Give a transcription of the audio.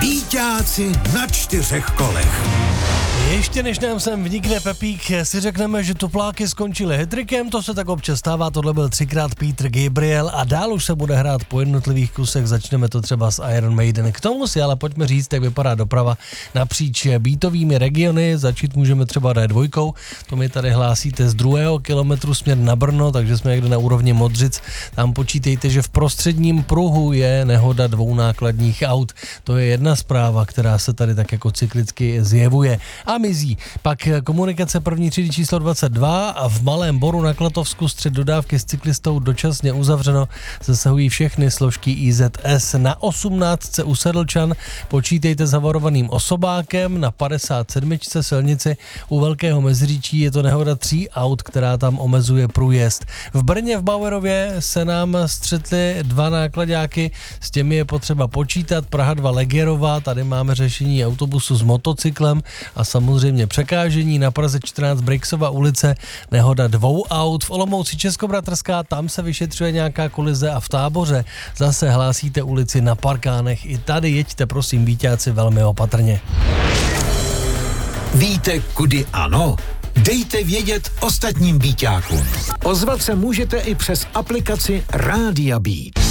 Býťáci na 4 kolech. Ještě než nám sem vnikne Pepík, si řekneme, že tupláky skončily hetrikem, to se tak občas stává, tohle byl 3krát Peter Gabriel a dál už se bude hrát po jednotlivých kusech, začneme to třeba s Iron Maiden. K tomu si ale pojďme říct, jak vypadá doprava napříč beatovými regiony, začít můžeme třeba D2, to mi tady hlásíte z 2. kilometru směr na Brno, takže jsme někde na úrovni Modřic, tam počítejte, že v prostředním pruhu je nehoda 2 nákladních aut, to je jedna zpráva, která se tady tak jako cyklicky zjevuje. A mizí. Pak komunikace první třídy číslo 22 a v Malém Boru na Klatovsku střed dodávky s cyklistou dočasně uzavřeno. Zasahují všechny složky IZS. Na 18 u Sedlčan počítejte s havarovaným osobákem, na 57 silnici u Velkého Meziříčí je to nehoda 3 aut, která tam omezuje průjezd. V Brně v Bauerově se nám střetly 2 nákladáky, s těmi je potřeba počítat. Praha 2 Legierova, tady máme řešení autobusu s motocyklem a samozřejmě překážení. Na Praze 14 Brixova ulice, nehoda 2 aut. V Olomouci Českobratrská, tam se vyšetřuje nějaká kolize a v Táboře zase hlásíte ulici na Parkánech. I tady jeďte prosím býťáci velmi opatrně. Víte, kudy ano? Dejte vědět ostatním býťákům. Ozvat se můžete i přes aplikaci Rádia Beat.